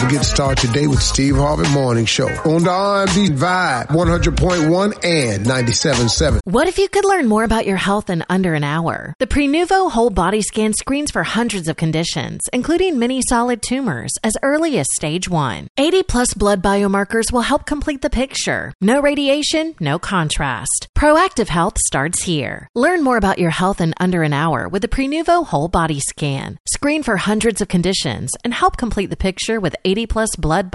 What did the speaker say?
Get started today with Steve Harvey Morning Show on the R&B Vibe 100.1 and 97.7. What if you could learn more about your health in under an hour? The Prenuvo Whole Body Scan screens for hundreds of conditions, including many solid tumors, as early as stage 1. 80-plus blood biomarkers will help complete the picture. No radiation, no contrast. Proactive health starts here. Learn more about your health in under an hour with the Prenuvo Whole Body Scan. Screen for hundreds of conditions and help complete the picture with 80-plus blood